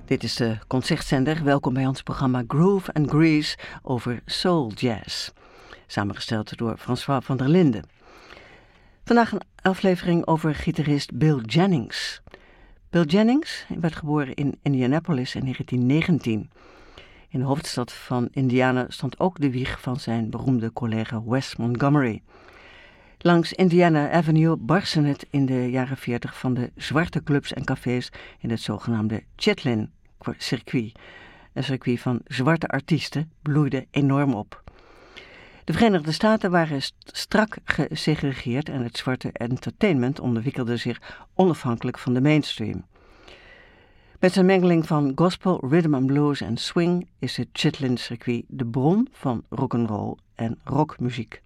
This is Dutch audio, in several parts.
Dit is de Concertzender. Welkom bij ons programma Groove and Grease over soul jazz. Samengesteld door François van der Linden. Vandaag een aflevering over gitarist Bill Jennings. Bill Jennings werd geboren in Indianapolis in 1919. In de hoofdstad van Indiana stond ook de wieg van zijn beroemde collega Wes Montgomery. Langs Indiana Avenue barstte het in de jaren 40 van de zwarte clubs en cafés in het zogenaamde Chitlin-circuit. Een circuit van zwarte artiesten bloeide enorm op. De Verenigde Staten waren strak gesegregeerd en het zwarte entertainment ontwikkelde zich onafhankelijk van de mainstream. Met zijn mengeling van gospel, rhythm and blues en swing is het Chitlin-circuit de bron van rock'n'roll en rockmuziek.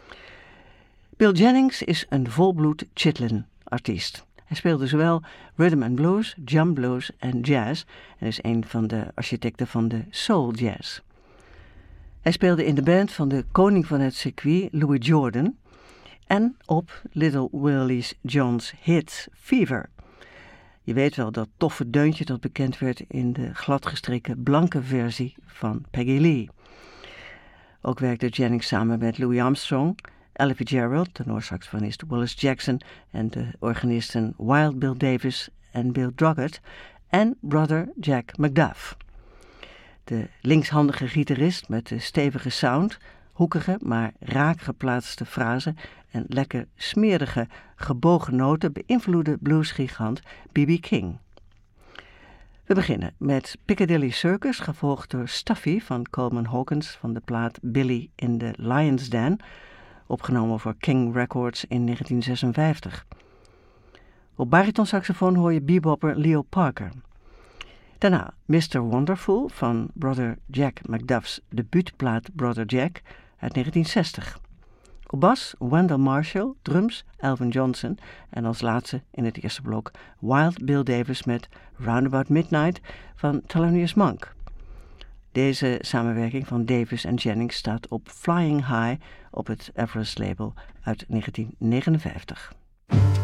Bill Jennings is een volbloed Chitlin-artiest. Hij speelde zowel rhythm and blues, jump blues en jazz en is een van de architecten van de soul jazz. Hij speelde in de band van de koning van het circuit, Louis Jordan, en op Little Willie John's hit Fever. Je weet wel dat toffe deuntje dat bekend werd in de gladgestreken blanke versie van Peggy Lee. Ook werkte Jennings samen met Louis Armstrong, Ella Fitzgerald, tenorsaxofonist Willis Jackson en de organisten Wild Bill Davis en Bill Droggett en brother Jack McDuff. De linkshandige gitarist met de stevige sound, hoekige maar raak geplaatste frasen en lekker smerige gebogen noten beïnvloedde bluesgigant B.B. King. We beginnen met Piccadilly Circus, gevolgd door Stuffy van Coleman Hawkins van de plaat Billy in the Lion's Den, opgenomen voor King Records in 1956. Op baritonsaxofoon hoor je bebopper Leo Parker. Daarna Mr. Wonderful van brother Jack McDuff's debuutplaat Brother Jack uit 1960. Op bas Wendell Marshall, drums Elvin Johnson en als laatste in het eerste blok Wild Bill Davis met Roundabout Midnight van Thelonious Monk. Deze samenwerking van Davis en Jennings staat op Flying High op het Everest label uit 1959.